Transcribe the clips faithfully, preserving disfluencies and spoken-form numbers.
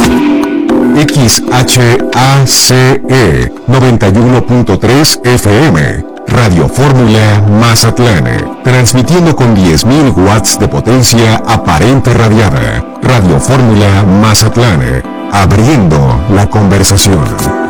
X H A C E noventa y uno punto tres F M, Radio Fórmula Mazatlán, transmitiendo con diez mil watts de potencia aparente radiada. Radio Fórmula Mazatlán, abriendo la conversación.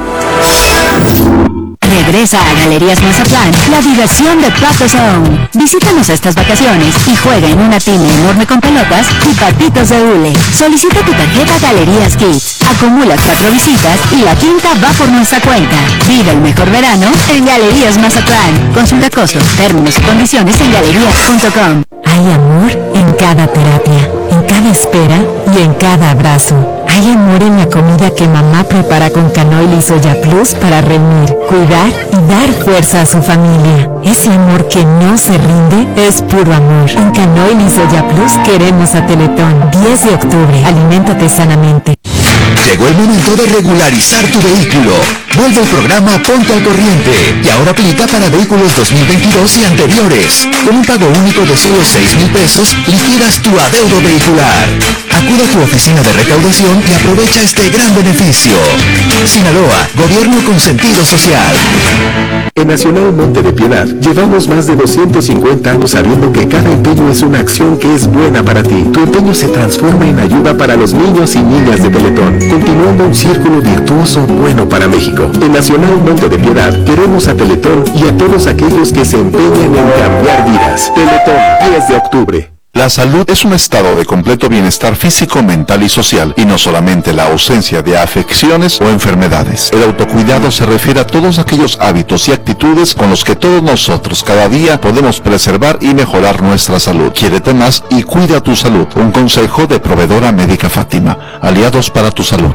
Regresa a Galerías Mazatlán la diversión de Pato Zone. Visítanos estas vacaciones y juega en una tina enorme con pelotas y patitos de hule. Solicita tu tarjeta Galerías Kids. Acumulas cuatro visitas y la quinta va por nuestra cuenta. Vive el mejor verano en Galerías Mazatlán. Consulta costos, términos y condiciones en galerías punto com. Hay amor en cada terapia, en cada espera y en cada abrazo. Hay amor en la comida que mamá prepara con canoil y soya plus para reunir, cuidar y dar fuerza a su familia. Ese amor que no se rinde es puro amor. En canoil y soya plus queremos a Teletón. diez de octubre. Aliméntate sanamente. Llegó el momento de regularizar tu vehículo. Vuelve el programa Ponte al Corriente y ahora aplica para vehículos dos mil veintidós y anteriores. Con un pago único de solo seis mil pesos, liquidas tu adeudo vehicular. Acude a tu oficina de recaudación y aprovecha este gran beneficio. Sinaloa, gobierno con sentido social. En Nacional Monte de Piedad llevamos más de doscientos cincuenta años sabiendo que cada empeño es una acción que es buena para ti. Tu empeño se transforma en ayuda para los niños y niñas de Teletón, continuando un círculo virtuoso bueno para México. En Nacional Monte de Piedad queremos a Teletón y a todos aquellos que se empeñan en cambiar vidas. Teletón, diez de octubre. La salud es un estado de completo bienestar físico, mental y social, y no solamente la ausencia de afecciones o enfermedades. El autocuidado se refiere a todos aquellos hábitos y actitudes con los que todos nosotros cada día podemos preservar y mejorar nuestra salud. Quiérete más y cuida tu salud. Un consejo de Proveedora Médica Fátima. Aliados para tu salud.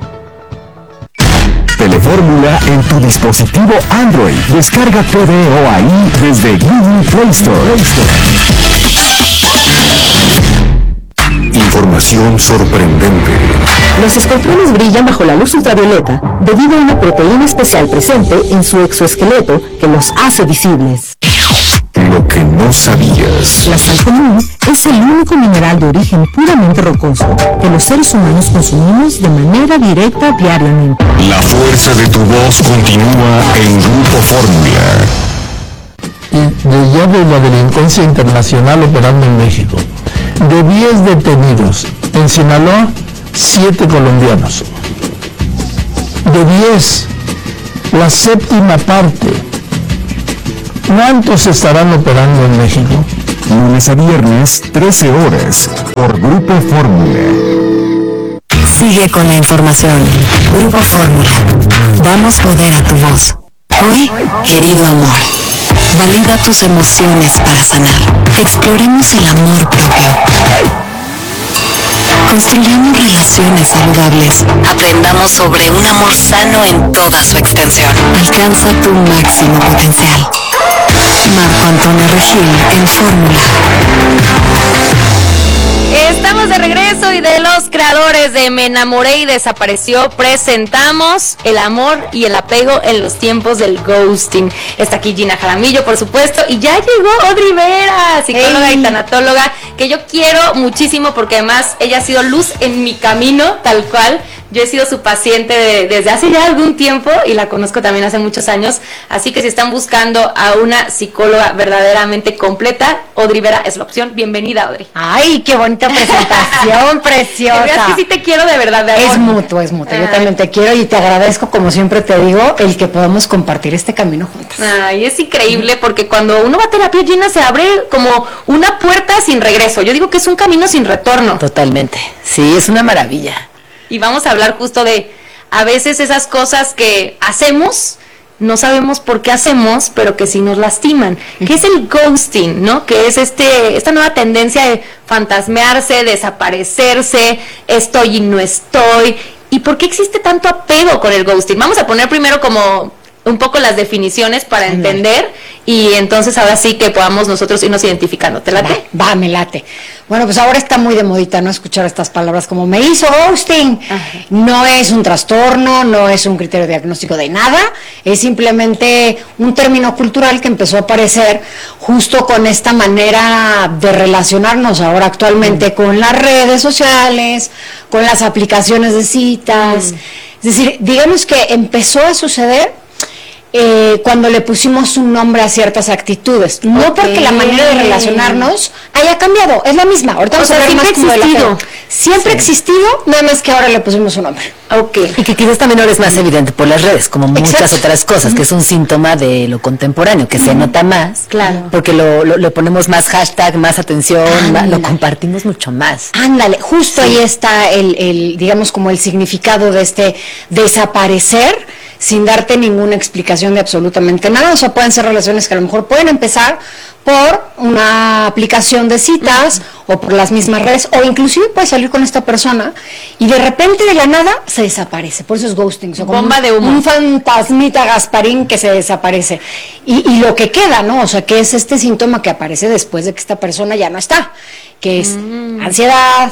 Telefórmula en tu dispositivo Android. Descarga T V O ahí desde Google Play Store. Información sorprendente. Los escorpiones brillan bajo la luz ultravioleta debido a una proteína especial presente en su exoesqueleto que los hace visibles. Lo que no sabías. La sal común es el único mineral de origen puramente rocoso que los seres humanos consumimos de manera directa diariamente. La fuerza de tu voz continúa en Grupo Fórmula. Y de ya de la delincuencia internacional operando en México. De diez detenidos en Sinaloa, siete colombianos. De diez, la séptima parte. ¿Cuántos estarán operando en México? Lunes a viernes, trece horas, por Grupo Fórmula. Sigue con la información. Grupo Fórmula. Damos poder a tu voz. Hoy, querido amor, valida tus emociones para sanar. Exploremos el amor propio. Construyamos relaciones saludables. Aprendamos sobre un amor sano en toda su extensión. Alcanza tu máximo potencial. Marco Antonio Regil en Fórmula. Estamos de regreso y de los creadores de Me Enamoré y Desapareció presentamos el amor y el apego en los tiempos del ghosting. Está aquí Gina Jaramillo, por supuesto, y ya llegó Audrey Vera, psicóloga hey. y tanatóloga, que yo quiero muchísimo porque además ella ha sido luz en mi camino, tal cual. Yo he sido su paciente de, desde hace ya algún tiempo y la conozco también hace muchos años, así que si están buscando a una psicóloga verdaderamente completa, Audrey Vera es la opción. Bienvenida, Audrey. Ay, qué bonita presentación, preciosa. Es que sí te quiero de verdad, de amor. Es mutuo, es mutuo. Yo también te quiero y te agradezco, como siempre te digo, el que podamos compartir este camino juntas. Ay, es increíble porque cuando uno va a terapia, Gina, se abre como una puerta sin regreso. Yo digo que es un camino sin retorno. Totalmente. Sí, es una maravilla. Y vamos a hablar justo de a veces esas cosas que hacemos, no sabemos por qué hacemos, pero que sí nos lastiman. ¿Qué es el ghosting, no? Que es este esta nueva tendencia de fantasmearse, desaparecerse, estoy y no estoy. ¿Y por qué existe tanto apego con el ghosting? Vamos a poner primero como un poco las definiciones para entender y entonces ahora sí que podamos nosotros irnos identificando. ¿Te late? Va, va, me late. Bueno, pues ahora está muy de modita no escuchar estas palabras como me hizo ghosting. Ajá. No es un trastorno, no es un criterio diagnóstico de nada, es simplemente un término cultural que empezó a aparecer justo con esta manera de relacionarnos ahora actualmente mm. con las redes sociales, con las aplicaciones de citas. Mm. Es decir, digamos que empezó a suceder Eh, cuando le pusimos un nombre a ciertas actitudes, no okay. porque la manera de relacionarnos haya cambiado, es la misma. Ahorita vamos a ver más como existido. Siempre ha sí. existido, nada más que ahora le pusimos un nombre. Okay. Y que quizás también ahora es más evidente por las redes, como muchas Exacto. otras cosas, uh-huh. que es un síntoma de lo contemporáneo, que uh-huh. se nota más, claro. porque lo, lo, lo ponemos más hashtag, más atención, más, lo compartimos mucho más. Ándale, justo sí. ahí está el, el, digamos, como el significado de este desaparecer, sin darte ninguna explicación de absolutamente nada. O sea, pueden ser relaciones que a lo mejor pueden empezar por una aplicación de citas uh-huh. o por las mismas redes, o inclusive puedes salir con esta persona y de repente de la nada se desaparece. Por eso es ghosting. O sea, como bomba un, de humo. Un fantasmita Gasparín que se desaparece. Y, y lo que queda, ¿no? O sea, que es este síntoma que aparece después de que esta persona ya no está, que es mm. ansiedad,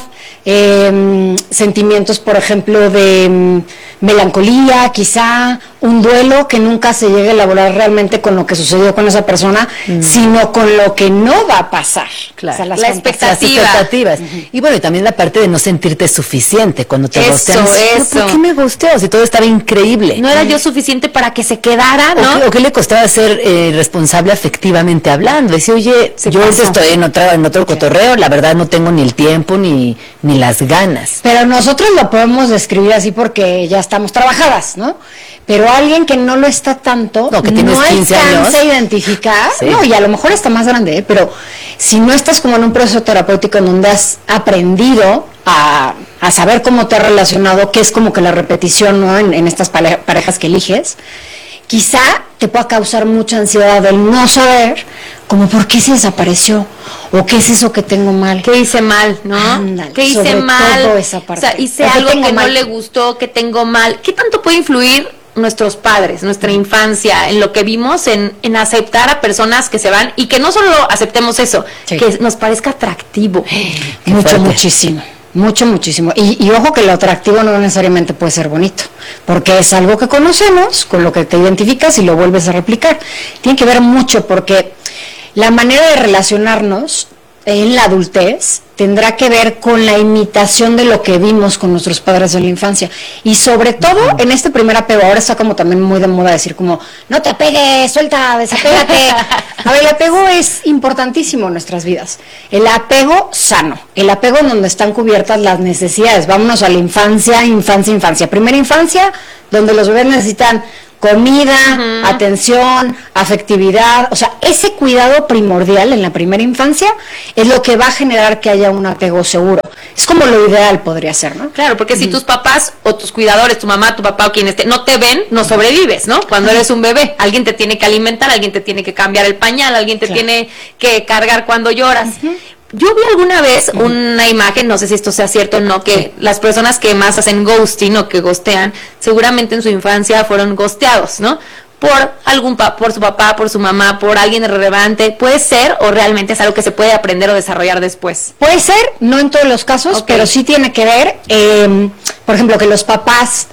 eh, sentimientos, por ejemplo, de mm, melancolía, quizá un duelo que nunca se llegue a elaborar realmente con lo que sucedió con esa persona, mm. sino con lo que no va a pasar. Claro. O sea, las la expectativa. Las expectativas. Uh-huh. Y bueno, y también la parte de no sentirte suficiente cuando te ghostean. Eso, ¿Por qué me ghosteó? Si todo estaba increíble. No era yo suficiente para que se quedara, ¿no? ¿O qué, o qué le costaba ser eh, responsable afectivamente hablando? Decía, oye, se yo ahorita estoy en, otra, en otro cotorreo, la verdad no tengo ni el tiempo ni, ni las ganas. Pero nosotros lo podemos describir así porque ya estamos trabajadas, ¿no? Pero alguien que no lo está tanto, no, que no alcanza a identificar, sí. no, y a lo mejor está más grande, ¿eh? Pero si no estás como en un proceso terapéutico en donde has aprendido a, a saber cómo te has relacionado, que es como que la repetición, ¿no? En, en estas pare- parejas que eliges, quizá te pueda causar mucha ansiedad el no saber como por qué se desapareció o qué es eso que tengo mal. ¿Qué hice mal, no? Ándale, ¿Qué hice mal? Todo esa parte. O sea, hice algo que mal. no le gustó, que tengo mal. ¿Qué tanto puede influir nuestros padres, nuestra infancia, en lo que vimos, en, en aceptar a personas que se van y que no solo aceptemos eso, sí. que nos parezca atractivo? Mucho, fuerte. muchísimo. Mucho, muchísimo. Y, y ojo que lo atractivo no necesariamente puede ser bonito, porque es algo que conocemos, con lo que te identificas y lo vuelves a replicar. Tiene que ver mucho porque la manera de relacionarnos en la adultez tendrá que ver con la imitación de lo que vimos con nuestros padres en la infancia. Y sobre todo uh-huh. en este primer apego, ahora está como también muy de moda decir como, no te apegues, suelta, desapégate. A ver, el apego es importantísimo en nuestras vidas. El apego sano, el apego en donde están cubiertas las necesidades. Vámonos a la infancia, infancia, infancia. Primera infancia, donde los bebés necesitan comida, uh-huh. atención, afectividad, o sea, ese cuidado primordial en la primera infancia es lo que va a generar que haya un apego seguro. Es como lo ideal podría ser, ¿no? Claro, porque uh-huh. si tus papás o tus cuidadores, tu mamá, tu papá o quien esté, no te ven, no sobrevives, ¿no? Cuando uh-huh. eres un bebé, alguien te tiene que alimentar, alguien te tiene que cambiar el pañal, alguien te claro. tiene que cargar cuando lloras. Uh-huh. Yo vi alguna vez una imagen, no sé si esto sea cierto o no, que las personas que más hacen ghosting o que ghostean, seguramente en su infancia fueron ghosteados, ¿no? Por algún pa- por su papá, por su mamá, por alguien relevante. ¿Puede ser o realmente es algo que se puede aprender o desarrollar después? Puede ser, no en todos los casos, okay. pero sí tiene que ver, eh, por ejemplo, que los papás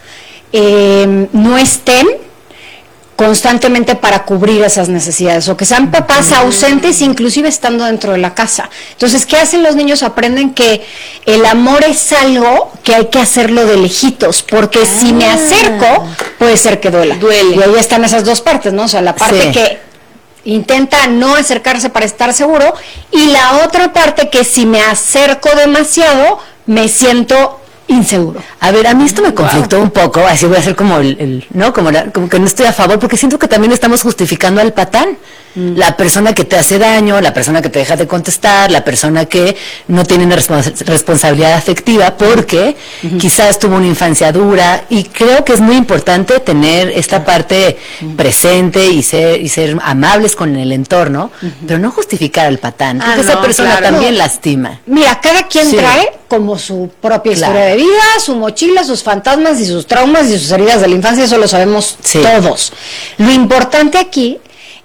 eh, no estén constantemente para cubrir esas necesidades, o que sean papás ausentes inclusive estando dentro de la casa. Entonces, ¿qué hacen los niños? Aprenden que el amor es algo que hay que hacerlo de lejitos, porque ah. si me acerco, puede ser que duela. Duele. Y ahí están esas dos partes, ¿no? O sea, la parte sí. que intenta no acercarse para estar seguro, y la otra parte que si me acerco demasiado, me siento inseguro. A ver, a mí esto me conflictó wow. un poco, así voy a hacer como el, el ¿no? Como, la, como que no estoy a favor, porque siento que también estamos justificando al patán. Mm. La persona que te hace daño, la persona que te deja de contestar, la persona que no tiene una respons- responsabilidad afectiva porque uh-huh. quizás tuvo una infancia dura, y creo que es muy importante tener esta uh-huh. parte uh-huh. presente y ser y ser amables con el entorno, uh-huh. pero no justificar al patán, porque ah, esa no, persona claro. también no. lastima. Mira, cada quien sí. trae como su propia claro. historia de vida, su mochila, sus fantasmas y sus traumas y sus heridas de la infancia, eso lo sabemos sí. todos. Lo importante aquí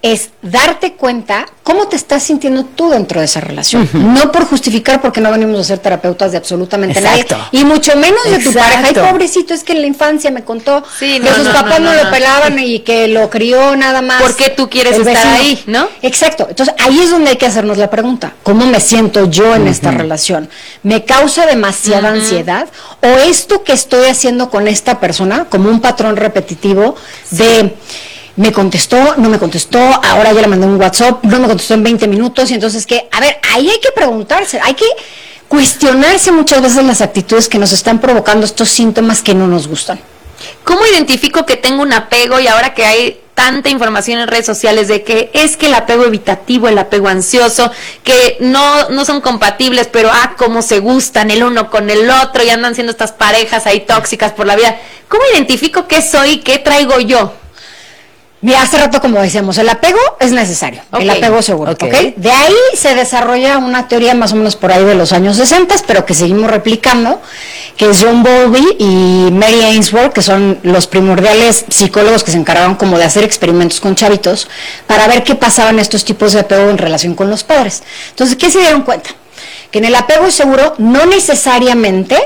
es darte cuenta cómo te estás sintiendo tú dentro de esa relación. Uh-huh. No por justificar, porque no venimos a ser terapeutas de absolutamente Exacto. nadie. Y mucho menos de Exacto. tu pareja. Ay, pobrecito, es que en la infancia me contó sí, no, que sus no, papás no, no, no, no lo pelaban y que lo crió nada más. ¿Por qué tú quieres estar vecino? ahí, no? Exacto. Entonces, ahí es donde hay que hacernos la pregunta. ¿Cómo me siento yo en uh-huh. esta relación? ¿Me causa demasiada uh-huh. ansiedad? ¿O esto que estoy haciendo con esta persona, como un patrón repetitivo sí. de... me contestó, no me contestó, ahora ya le mandé un WhatsApp, no me contestó en veinte minutos, y entonces que, a ver, ahí hay que preguntarse, hay que cuestionarse muchas veces las actitudes que nos están provocando estos síntomas que no nos gustan. ¿Cómo identifico que tengo un apego y ahora que hay tanta información en redes sociales de que es que el apego evitativo, el apego ansioso, que no, no son compatibles, pero ah, cómo se gustan el uno con el otro y andan siendo estas parejas ahí tóxicas por la vida? ¿Cómo identifico qué soy y qué traigo yo? Mira, hace rato, como decíamos, el apego es necesario, okay. el apego seguro, okay. ¿ok? De ahí se desarrolla una teoría más o menos por ahí de los años sesenta, pero que seguimos replicando, que es John Bowlby y Mary Ainsworth, que son los primordiales psicólogos que se encargaron como de hacer experimentos con chavitos para ver qué pasaba en estos tipos de apego en relación con los padres. Entonces, ¿qué se dieron cuenta? Que en el apego seguro no necesariamente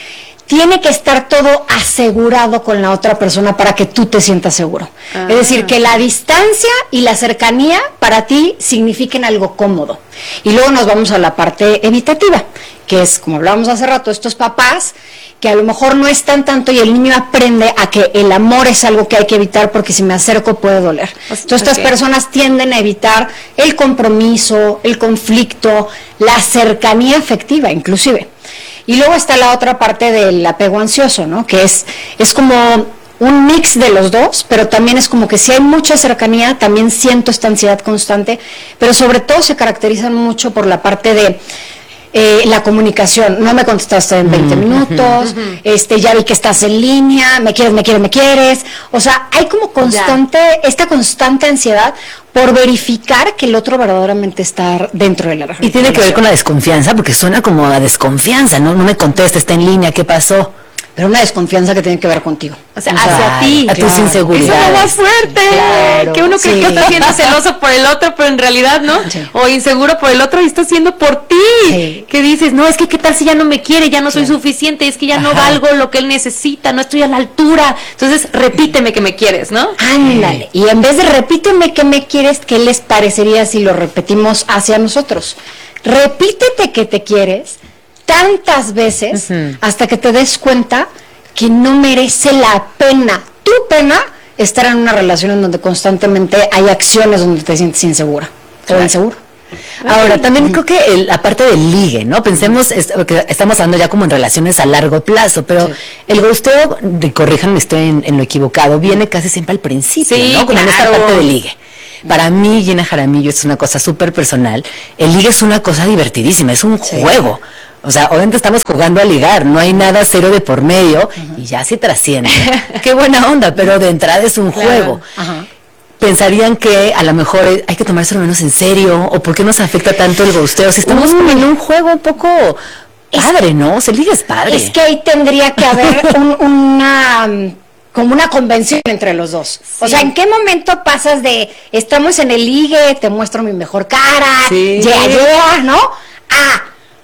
tiene que estar todo asegurado con la otra persona para que tú te sientas seguro. Ah. Es decir, que la distancia y la cercanía para ti signifiquen algo cómodo. Y luego nos vamos a la parte evitativa, que es, como hablábamos hace rato, estos papás que a lo mejor no están tanto y el niño aprende a que el amor es algo que hay que evitar porque si me acerco puede doler. Entonces okay. estas personas tienden a evitar el compromiso, el conflicto, la cercanía afectiva inclusive. Y luego está la otra parte del apego ansioso, ¿no? Que es, es como un mix de los dos, pero también es como que si hay mucha cercanía, también siento esta ansiedad constante, pero sobre todo se caracterizan mucho por la parte de eh, la comunicación. No me contestaste en veinte minutos, uh-huh. este, ya vi que estás en línea, me quieres, me quieres, me quieres. O sea, hay como constante, ya. esta constante ansiedad por verificar que el otro verdaderamente está dentro de la relación. Y tiene que ver con la desconfianza, porque suena como a desconfianza, ¿no? No me contesta, está en línea, ¿qué pasó? Pero una desconfianza que tiene que ver contigo. O sea, o sea hacia ti. A claro. tus inseguridades. Eso es lo más fuerte. Claro. Que uno cree sí. que está siendo celoso por el otro, pero en realidad no. Sí. O inseguro por el otro y está siendo por ti. Sí. Que dices, no, es que qué tal si ya no me quiere, ya no soy sí. suficiente, es que ya Ajá. no valgo lo que él necesita, no estoy a la altura. Entonces, repíteme que me quieres, ¿no? Ándale. Y en vez de repíteme que me quieres, ¿qué les parecería si lo repetimos hacia nosotros? Repítete que te quieres tantas veces uh-huh. hasta que te des cuenta que no merece la pena, tu pena, estar en una relación en donde constantemente hay acciones donde te sientes insegura o inseguro. Ahora, también creo que el, la parte del ligue, ¿no? Pensemos, es, que estamos hablando ya como en relaciones a largo plazo, pero sí. el ghosteo, corríjanme, estoy en, en lo equivocado, viene casi siempre al principio, sí, ¿no? Con claro. esta parte del ligue. Para mí, Gina Jaramillo, es una cosa súper personal. El ligue es una cosa divertidísima, es un sí. juego. O sea, obviamente estamos jugando a ligar, no hay nada cero de por medio uh-huh. y ya se trasciende. Qué buena onda, pero de entrada es un claro. juego. Uh-huh. Pensarían que a lo mejor hay que tomárselo menos en serio, o por qué nos afecta tanto el ghosteo. Si estamos uh, en un juego un poco padre, ¿no? Se liga es padre. Es que ahí tendría que haber un, una... como una convención entre los dos. Sí. O sea, ¿en qué momento pasas de estamos en el ligue, te muestro mi mejor cara, sí. yeah, yeah, ¿no? Ah,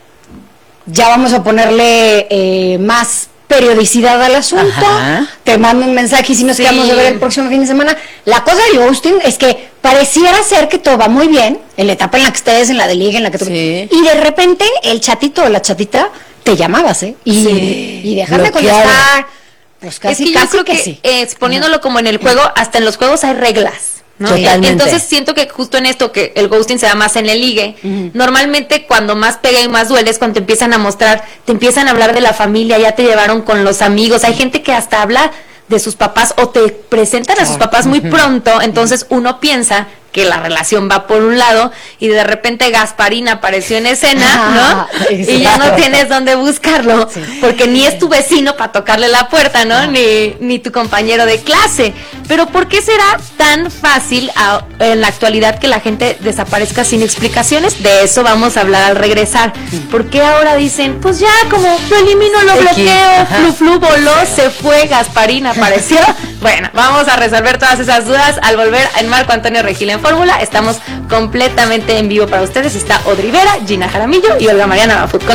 ya vamos a ponerle eh, más periodicidad al asunto, Ajá. te mando un mensaje y si nos sí. quedamos de ver el próximo fin de semana. La cosa del ghosting es que pareciera ser que todo va muy bien, en la etapa en la que estés, en la de ligue, en la que tú... Sí. Y de repente el chatito o la chatita te llamabas, ¿eh? Y, sí. y dejar de contestar... Pues casi, es que yo creo que, que sí. eh, exponiéndolo como en el juego, hasta en los juegos hay reglas, ¿no? Totalmente. Entonces siento que justo en esto, que el ghosting se da más en el ligue, uh-huh. normalmente cuando más pega y más duele es cuando te empiezan a mostrar, te empiezan a hablar de la familia, ya te llevaron con los amigos, hay gente que hasta habla de sus papás o te presentan a sus papás muy pronto, entonces uno piensa que la relación va por un lado y de repente Gasparín apareció en escena, ¿no? Exacto. Y ya no tienes dónde buscarlo, sí. porque ni es tu vecino para tocarle la puerta, ¿no? no. Ni, ni tu compañero de clase. Pero ¿por qué será tan fácil a, en la actualidad que la gente desaparezca sin explicaciones? De eso vamos a hablar al regresar. ¿Por qué ahora dicen, pues ya como lo elimino, lo bloqueo, flu flu voló, se fue, Gasparín apareció? Bueno, vamos a resolver todas esas dudas al volver en Marco Antonio Regil en Fórmula estamos completamente en vivo para ustedes. Está Audrey Vera, Gina Jaramillo y Olga Mariana Bafut.